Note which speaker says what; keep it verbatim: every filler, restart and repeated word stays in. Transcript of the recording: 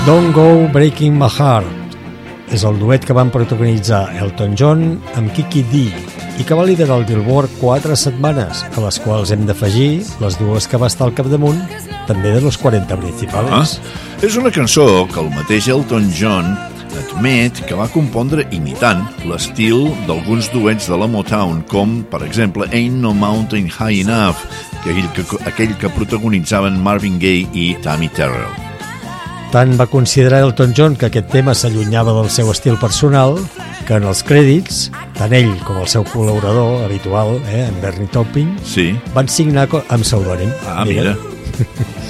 Speaker 1: Don't Go Breaking My Heart és el duet que van protagonitzar Elton John amb Kiki Dee i que va liderar el Billboard quatre setmanes, a les quals hem d'afegir les dues que va estar al capdamunt també de los quaranta principals.
Speaker 2: Ah, és una cançó que el mateix Elton John admet que va compondre imitant l'estil d'alguns duets de la Motown, com, per exemple, Ain't No Mountain High Enough, aquell que, aquell que protagonitzaven Marvin Gaye i Tammy Terrell.
Speaker 1: Tant va considerar Elton John que aquest tema s'allunyava del seu estil personal que en els crèdits, tant ell com el seu col·laborador habitual, eh, en Bernie Taupin,
Speaker 2: sí,
Speaker 1: van signar amb pseudònim.
Speaker 2: Ah, mira. mira.